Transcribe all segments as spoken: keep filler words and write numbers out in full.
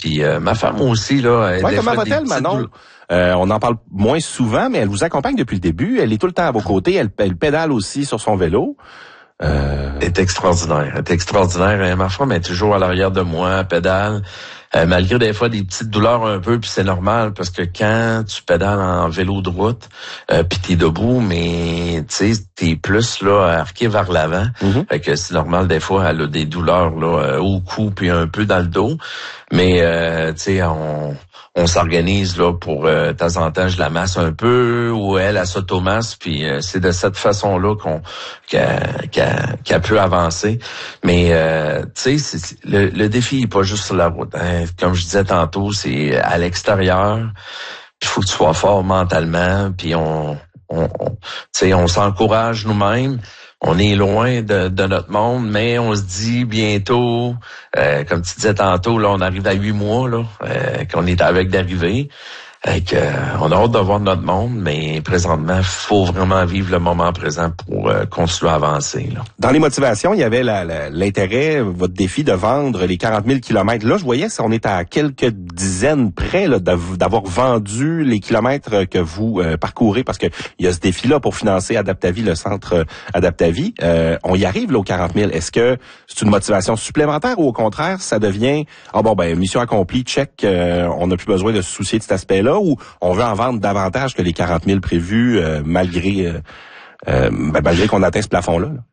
Puis euh, ma femme aussi, là... Elle ouais, comment va-t-elle, Manon? Euh, on en parle moins souvent, mais elle vous accompagne depuis le début. Elle est tout le temps à vos côtés. Elle, elle pédale aussi sur son vélo. Euh... Elle est extraordinaire. Elle est extraordinaire. Ma femme est toujours à l'arrière de moi, elle pédale. Euh, malgré des fois des petites douleurs un peu, puis c'est normal parce que quand tu pédales en vélo de route, euh, puis t'es debout, mais tu sais, t'es plus là arqué vers l'avant. Mm-hmm. Fait que c'est normal des fois, elle a des douleurs là au cou puis un peu dans le dos. Mais euh, tu sais, on on s'organise là pour euh, de temps en temps je la masse un peu ou elle elle s'automasse, puis euh, c'est de cette façon là qu'on qu'elle, qu'elle, qu'elle peut avancer. Mais euh, tu sais, le, le défi est pas juste sur la route. Hein. Comme je disais tantôt, c'est à l'extérieur. Il faut que tu sois fort mentalement, puis on on, on tu sais, on s'encourage nous-mêmes. On est loin de, de notre monde, mais on se dit bientôt, euh, comme tu disais tantôt, là, on arrive à huit mois, là, euh, qu'on est avec d'arriver. Et que, euh, on a hâte de voir notre monde, mais présentement, il faut vraiment vivre le moment présent pour euh, continuer à avancer. Là. Dans les motivations, il y avait la, la, l'intérêt, votre défi de vendre les quarante mille kilomètres. Là, je voyais qu'on est à quelques dizaines près là, d'avoir vendu les kilomètres que vous euh, parcourez, parce que il y a ce défi-là pour financer Adaptavie, le centre euh, Adaptavie. Euh, on y arrive là aux quarante mille. Est-ce que c'est une motivation supplémentaire ou au contraire, ça devient ah oh, bon ben mission accomplie, check, euh, on n'a plus besoin de se soucier de cet aspect-là, ou on veut en vendre davantage que les quarante mille prévus euh, malgré euh, euh, ben, malgré qu'on atteint ce plafond-là? Là?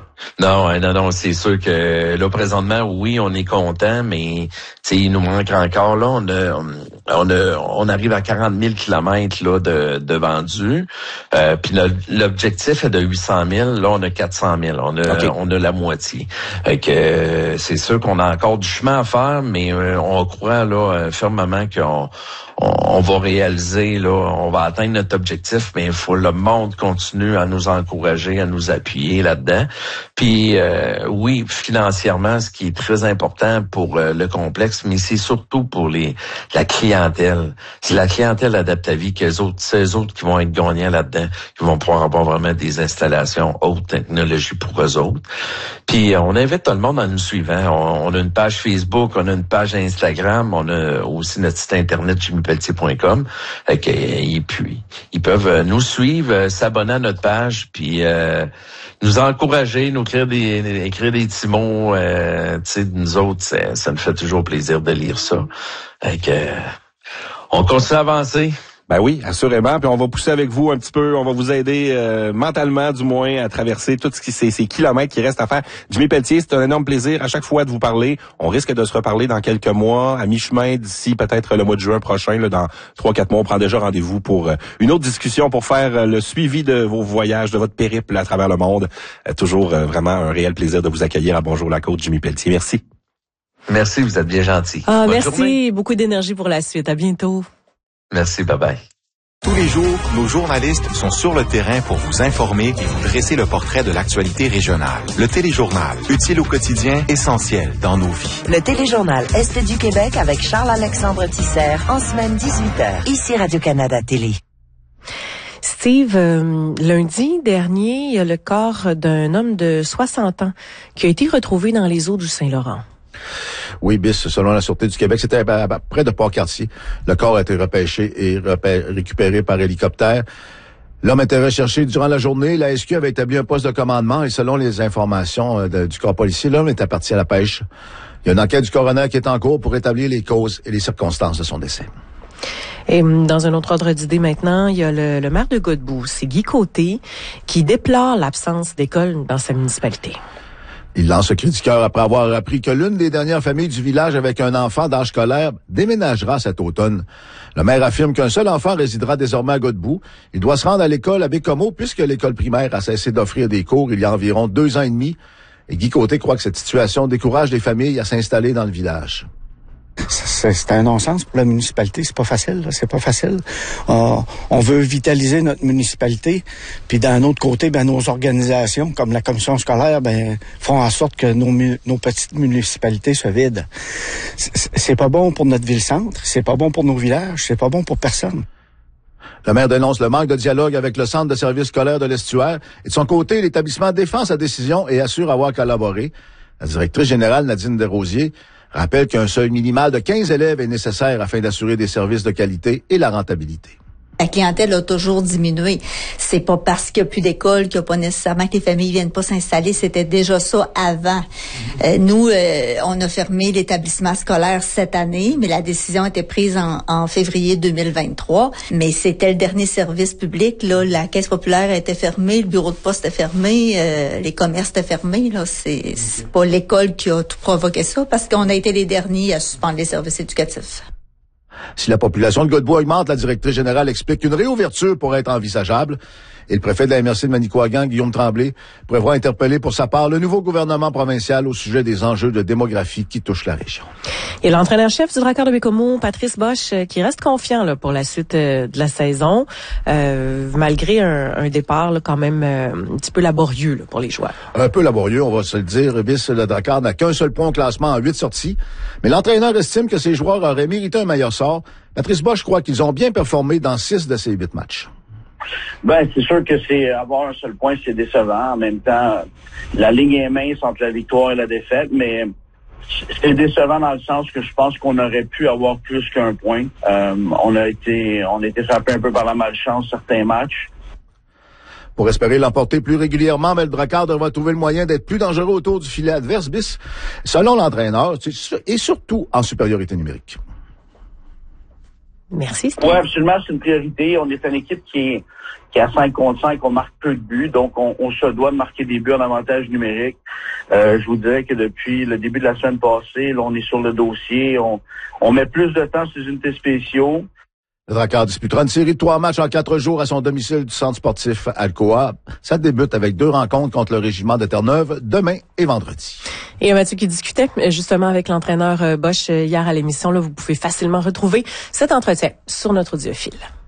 Non, non, non, c'est sûr que là, présentement, oui, on est content, mais il nous manque encore, là, on a, on a, on arrive à quarante mille kilomètres, là, de, de vendus, euh, puis l'objectif est de huit cent mille, là, on a quatre cent mille, on a, okay. on a la moitié. Fait que, euh, c'est sûr qu'on a encore du chemin à faire, mais euh, on croit, là, fermement qu'on on, on va réaliser, là, on va atteindre notre objectif, mais il faut le monde continue à nous encourager, à nous appuyer là-dedans. Puis euh, oui, financièrement, ce qui est très important pour euh, le complexe, mais c'est surtout pour les la clientèle. C'est la clientèle Adaptavie que les autres, c'est les autres qui vont être gagnants là-dedans, qui vont pouvoir avoir vraiment des installations haute technologie pour eux autres. Puis on invite tout le monde à nous suivre. Hein. On, on a une page Facebook, on a une page Instagram, on a aussi notre site internet jimmy pelletier point com. Et puis ils peuvent nous suivre, s'abonner à notre page, puis euh, nous encourager, nous écrire des, écrire des petits mots, euh, tu sais, nous autres, ça, ça nous fait toujours plaisir de lire ça. Fait que, on continue à avancer. Ben oui, assurément. Puis on va pousser avec vous un petit peu. On va vous aider euh, mentalement, du moins, à traverser tout ce qui ces, ces kilomètres qui restent à faire. Jimmy Pelletier, c'est un énorme plaisir à chaque fois de vous parler. On risque de se reparler dans quelques mois, à mi-chemin d'ici peut-être le mois de juin prochain. Là, dans trois, quatre mois, on prend déjà rendez-vous pour euh, une autre discussion pour faire euh, le suivi de vos voyages, de votre périple à travers le monde. Euh, toujours euh, vraiment un réel plaisir de vous accueillir à Bonjour la Côte, Jimmy Pelletier. Merci. Merci, vous êtes bien gentil. Ah, Bonne merci. Journée. Beaucoup d'énergie pour la suite. À bientôt. Merci, bye-bye. Tous les jours, nos journalistes sont sur le terrain pour vous informer et vous dresser le portrait de l'actualité régionale. Le Téléjournal, utile au quotidien, essentiel dans nos vies. Le Téléjournal Est du Québec avec Charles-Alexandre Tisser en semaine dix-huit heures. Ici Radio-Canada Télé. Steve, euh, lundi dernier, il y a le corps d'un homme de soixante ans qui a été retrouvé dans les eaux du Saint-Laurent. Oui, bis, selon la Sûreté du Québec, c'était à, à, à près de Port-Cartier. Le corps a été repêché et repê- récupéré par hélicoptère. L'homme était recherché durant la journée. La S Q avait établi un poste de commandement et selon les informations euh, de, du corps policier, l'homme était parti à la pêche. Il y a une enquête du coroner qui est en cours pour établir les causes et les circonstances de son décès. Et dans un autre ordre d'idée maintenant, il y a le, le maire de Godbout, c'est Guy Côté, qui déplore l'absence d'école dans sa municipalité. Il lance un cri du cœur après avoir appris que l'une des dernières familles du village avec un enfant d'âge scolaire déménagera cet automne. Le maire affirme qu'un seul enfant résidera désormais à Godbout. Il doit se rendre à l'école à Bécomo puisque l'école primaire a cessé d'offrir des cours il y a environ deux ans et demi. Et Guy Côté croit que cette situation décourage les familles à s'installer dans le village. C'est, c'est un non-sens pour la municipalité, c'est pas facile, là, c'est pas facile. Euh, on veut vitaliser notre municipalité, puis d'un autre côté, ben nos organisations, comme la commission scolaire, ben font en sorte que nos, nos petites municipalités se vident. C'est, c'est pas bon pour notre ville-centre, c'est pas bon pour nos villages, c'est pas bon pour personne. Le maire dénonce le manque de dialogue avec le centre de services scolaires de l'Estuaire et de son côté, l'établissement défend sa décision et assure avoir collaboré. La directrice générale, Nadine Desrosiers, rappelle qu'un seuil minimal de quinze élèves est nécessaire afin d'assurer des services de qualité et la rentabilité. La clientèle a toujours diminué. C'est pas parce qu'il n'y a plus d'école qu'il n'y a pas nécessairement que les familles viennent pas s'installer. C'était déjà ça avant. Euh, nous, euh, on a fermé l'établissement scolaire cette année, mais la décision a été prise en, en février deux mille vingt-trois. Mais c'était le dernier service public. Là, la caisse populaire était fermée, le bureau de poste était fermé, euh, les commerces étaient fermés. Là, c'est, c'est pas l'école qui a tout provoqué ça, parce qu'on a été les derniers à suspendre les services éducatifs. Si la population de Godbout augmente, la directrice générale explique qu'une réouverture pourrait être envisageable. Et le préfet de la M R C de Manicouagan, Guillaume Tremblay, prévoit interpeller pour sa part le nouveau gouvernement provincial au sujet des enjeux de démographie qui touchent la région. Et l'entraîneur-chef du Drakkar de Baie-Comeau, Patrice Bosch, qui reste confiant là, pour la suite euh, de la saison, euh, malgré un, un départ là, quand même euh, un petit peu laborieux là, pour les joueurs. Un peu laborieux, on va se le dire. Bis, le Drakkar n'a qu'un seul point au classement en huit sorties. Mais l'entraîneur estime que ses joueurs auraient mérité un meilleur sort. Patrice Bosch croit qu'ils ont bien performé dans six de ces huit matchs. Ben, c'est sûr que c'est avoir un seul point, c'est décevant. En même temps, la ligne est mince entre la victoire et la défaite, mais c'est décevant dans le sens que je pense qu'on aurait pu avoir plus qu'un point. Euh, on a été, on a été frappé un peu par la malchance certains matchs. Pour espérer l'emporter plus régulièrement, mais le Drakkar devra trouver le moyen d'être plus dangereux autour du filet adverse, bis, selon l'entraîneur, et surtout en supériorité numérique. Merci. Oui, absolument, c'est une priorité. On est une équipe qui est, qui est à cinq contre cinq, on marque peu de buts, donc on, on se doit de marquer des buts en avantage numérique. Euh, je vous dirais que depuis le début de la semaine passée, là, on est sur le dossier, on, on met plus de temps sur les unités spéciaux. Le Drakkar disputera une série de trois matchs en quatre jours à son domicile du centre sportif Alcoa. Ça débute avec deux rencontres contre le régiment de Terre-Neuve demain et vendredi. Et Mathieu qui discutait justement avec l'entraîneur Bosch hier à l'émission, là, vous pouvez facilement retrouver cet entretien sur notre audiophile.